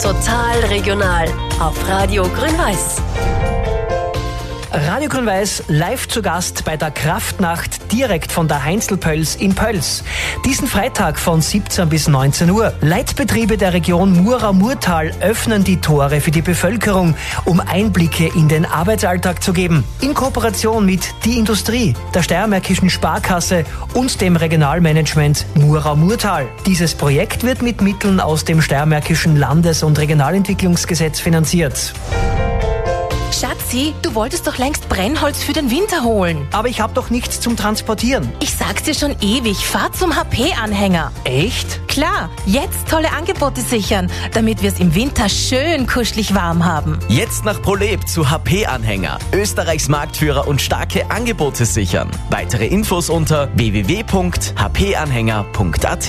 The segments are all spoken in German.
Total regional auf Radio Grün-Weiß. Radio Grün-Weiß live zu Gast bei der Kraftnacht direkt von der Heinzelpölz in Pölz. Diesen Freitag von 17 bis 19 Uhr. Leitbetriebe der Region Mura-Murtal öffnen die Tore für die Bevölkerung, um Einblicke in den Arbeitsalltag zu geben. In Kooperation mit Die Industrie, der Steiermärkischen Sparkasse und dem Regionalmanagement Mura-Murtal. Dieses Projekt wird mit Mitteln aus dem Steiermärkischen Landes- und Regionalentwicklungsgesetz finanziert. Schatzi, du wolltest doch längst Brennholz für den Winter holen. Aber ich habe doch nichts zum Transportieren. Ich sag's dir schon ewig, fahr zum HP-Anhänger. Echt? Klar, jetzt tolle Angebote sichern, damit wir es im Winter schön kuschelig warm haben. Jetzt nach ProLab zu HP-Anhänger. Österreichs Marktführer und starke Angebote sichern. Weitere Infos unter www.hpanhänger.at.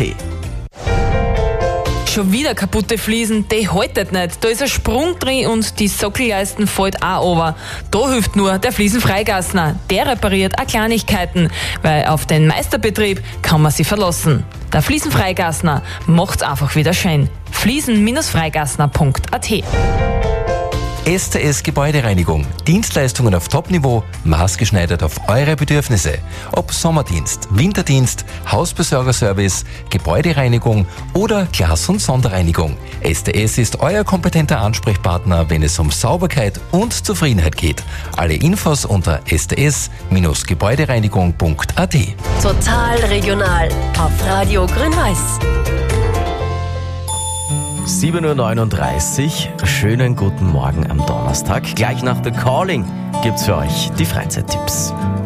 Schon wieder kaputte Fliesen, die haltet nicht. Da ist ein Sprung drin und die Sockelleisten fällt auch runter. Da hilft nur der Fliesenfreigassner. Der repariert auch Kleinigkeiten, weil auf den Meisterbetrieb kann man sich verlassen. Der Fliesenfreigassner macht's einfach wieder schön. Fliesen-freigassner.at. STS Gebäudereinigung. Dienstleistungen auf Topniveau, maßgeschneidert auf eure Bedürfnisse. Ob Sommerdienst, Winterdienst, Hausbesorgerservice, Gebäudereinigung oder Glas- und Sonderreinigung. STS ist euer kompetenter Ansprechpartner, wenn es um Sauberkeit und Zufriedenheit geht. Alle Infos unter sts-gebäudereinigung.at. Total regional auf Radio Grün-Weiß. 7:39 Uhr. Schönen guten Morgen am Donnerstag. Gleich nach The Calling gibt's für euch die Freizeittipps.